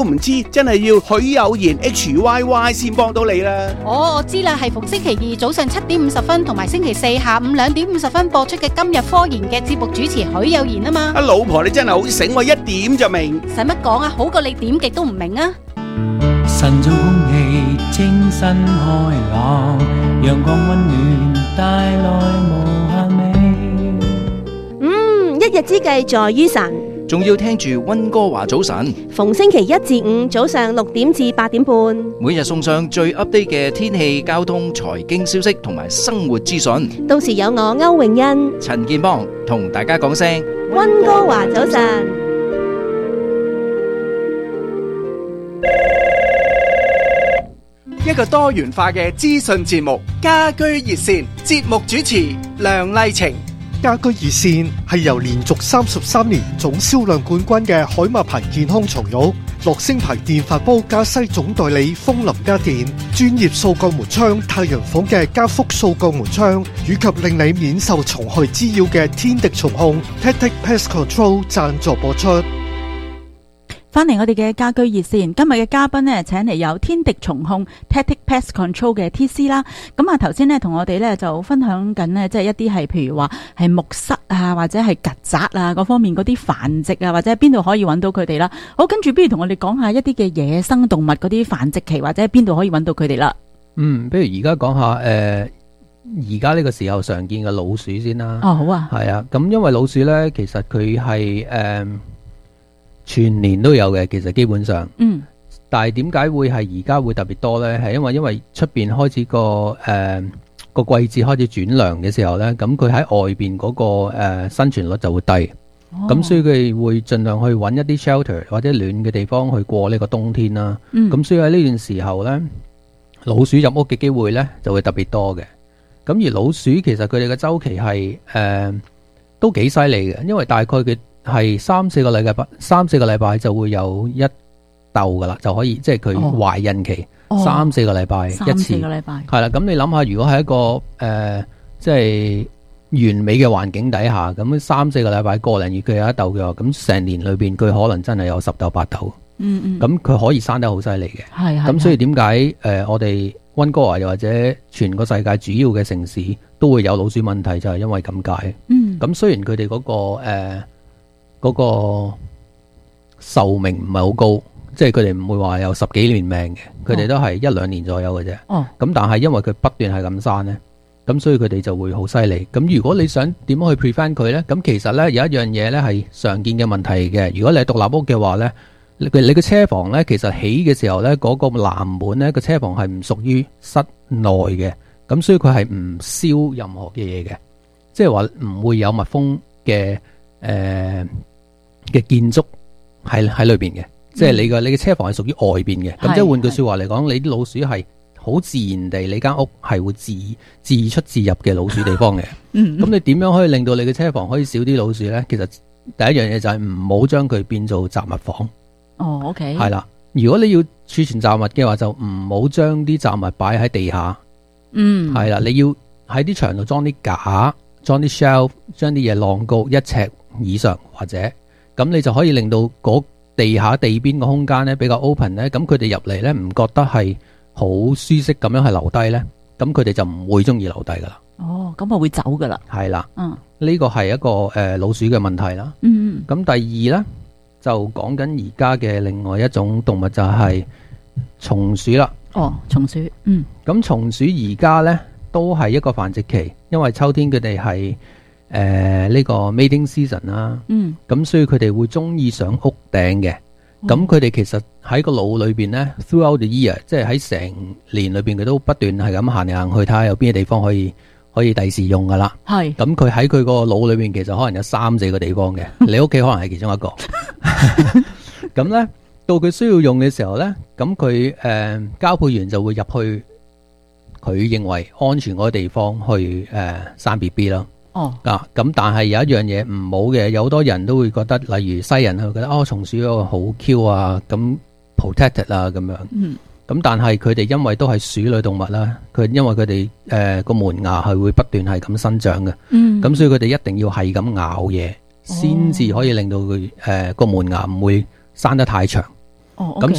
都唔知，真係要許有賢 HYY 先幫到你啦。 我知啦，係逢星期二早上7:50同埋星期四下午2:50播出嘅今日科研嘅節目主持許有賢啊嘛。 老婆你真係好醒喎，一點就明。 使乜講啊？好過你點極都唔明啊！ 晨早空氣清新開朗，陽光溫暖帶來無限美。 一日之計在於晨， 仲要聽住溫哥華早晨， 逢星期一至五早上6點至8點半， 每日送上最 update 嘅天氣、交通、財經消息同埋生活資訊。 到時有我歐永欣、 陳健邦同大家講聲溫哥華早晨。 一個多元化嘅資訊節目，家居熱線，節目主持梁麗晴。 家居熱線係由連續33年總銷量冠軍嘅海馬牌健康床褥、樂聲牌電飯煲加西總代理風林家電、專業掃鋼門窗太陽房嘅加福掃鋼門窗，以及令你免受蟲害滋擾嘅天敵蟲控 Tactic Pest Control 贊助播出。 翻嚟我哋嘅家居熱線，今日嘅嘉賓呢，請嚟有天敵蟲控 Tactic Pest Control 嘅 TC 啦。咁啊，頭先呢，同我哋呢就分享緊呢，即係一啲係譬如話係木虱啊，或者係曱甴啊嗰方面嗰啲繁殖啊，或者邊度可以揾到佢哋啦。好，跟住不如同我哋講下一啲嘅野生動物嗰啲繁殖期，或者邊度可以揾到佢哋啦。 不如而家講下而家呢個時候常見嘅老鼠先啦。 哦，好啊。 係啊，咁因為老鼠呢，其實佢係全年都有嘅，其實基本上，但係點解會係而家會特別多呢？係因為出邊開始個季節開始轉涼嘅時候呢，咁佢喺外邊嗰個生存率就會低，咁所以佢會盡量去揾一啲 shelter 或者暖嘅地方去過呢個冬天啦。咁所以喺呢段時候呢，老鼠入屋嘅機會呢就會特別多嘅。咁而老鼠其實佢哋嘅週期係都幾犀利嘅，因為大概佢係3-4個禮拜就會有一竇噶啦，就可以即係佢懷孕期3-4個禮拜一次。 3-4個禮拜係啦，咁你諗下，如果係一個即係完美嘅環境底下，咁3-4個禮拜個零月佢有一竇嘅話，咁成年裏邊佢可能真係有10竇8竇。咁佢可以生得好犀利嘅。係咁所以點解我哋溫哥華又或者全個世界主要嘅城市都會有老鼠問題，就係因為咁解。咁雖然佢哋嗰個壽命唔係好高，即係佢哋唔會話有10幾年命嘅，佢哋都係1-2年左右嘅啫。咁但係因為佢不斷係咁生呢，咁所以佢哋就會好犀利。咁如果你想點樣去 prevent 佢呢？咁其實呢，有一樣嘢呢係常見嘅問題嘅。如果你係獨立屋嘅話呢，你嘅車房呢，其實起嘅時候呢，嗰個南門呢，個車房係唔屬於室內嘅，咁所以佢係唔燒任何嘅嘢嘅，即係話唔會有密封嘅建築喺裏邊嘅，即係你嘅車房係屬於外邊嘅。咁即係換句說話嚟講，你啲老鼠係好自然地，你間屋係會自出自入嘅老鼠地方嘅。咁你點樣可以令到你嘅車房可以少啲老鼠呢？其實第一樣嘢就係唔好將佢變做雜物房。 OK。 係啦，如果你要儲存雜物嘅話，就唔好將啲雜物擺喺地下。係啦，你要喺啲牆度裝啲架，裝啲 shelf， 將啲嘢晾高1尺以上，或者咁你就可以令到嗰地下地邊個空間咧比較 open 咧，咁佢哋入嚟咧唔覺得係好舒適咁樣係留低咧，咁佢哋就唔會中意留低噶啦。 咁啊會走噶啦。係啦， 呢個係一個老鼠嘅問題啦。咁第二咧就講緊而家嘅另外一種動物就係松鼠啦。 松鼠。 咁松鼠而家咧都係一個繁殖期，因為秋天佢哋係呢個 mating season 啦，咁所以佢哋會中意上屋頂嘅。咁佢哋其實喺個腦裏邊呢 throughout the year， 即係喺成年裏邊佢都不斷係咁行嚟行去，睇下有邊個地方可以第時用噶啦。係咁佢喺佢個腦裏邊其實可能有3-4個地方嘅，你屋企可能係其中一個。咁呢，到佢需要用嘅時候呢，咁佢交配員就會入去佢認為安全嗰個地方去生 BB 啦。咁但係有一樣嘢唔好嘅，有好多人都會覺得，例如西人會覺得松鼠嗰個好 Q 啊，咁 protected 啊咁樣。咁但係佢哋因為都係鼠類動物啦，因為佢哋個門牙係會不斷係咁生長嘅。咁所以佢哋一定要係咁咬嘢，先至可以令到佢個門牙唔會生得太長。 哦， 咁